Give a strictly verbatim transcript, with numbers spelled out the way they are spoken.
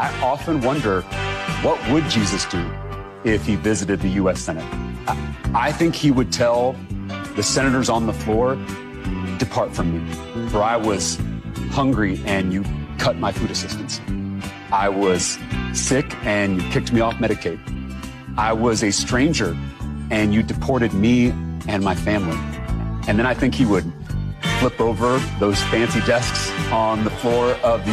I often wonder, what would Jesus do if he visited the U S Senate? I, I think he would tell the senators on the floor, depart from me, for I was hungry and you cut my food assistance. I was sick and you kicked me off Medicaid. I was a stranger and you deported me and my family. And then I think he would flip over those fancy desks on the floor of the